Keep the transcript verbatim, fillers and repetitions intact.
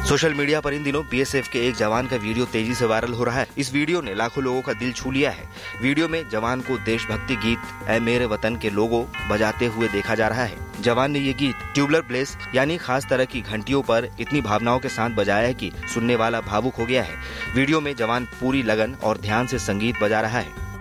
Social media पर इन दिनों BSF के एक जवान का वीडियो तेजी से वायरल हो रहा है। इस वीडियो ने लाखों लोगों का दिल छू लिया है। वीडियो में जवान को देशभक्ति गीत ऐ मेरे वतन के लोगो बजाते हुए देखा जा रहा है। जवान ने ये गीत ट्यूबलर प्लेस यानी खास तरह की घंटियों पर इतनी भावनाओं के साथ बजाया है कि सुनने वाला भावुक हो गया है। वीडियो में जवान पूरी लगन और ध्यान से संगीत बजा रहा है।